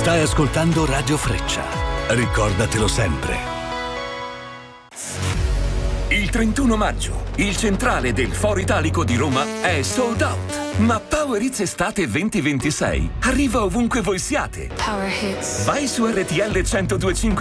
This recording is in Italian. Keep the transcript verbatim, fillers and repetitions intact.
Stai ascoltando Radio Freccia. Ricordatelo sempre. Il trentuno maggio, il centrale del Foro Italico di Roma è sold out. Ma Power Hits Estate venti ventisei arriva ovunque voi siate. Power Hits. Vai su R T L centodue e cinque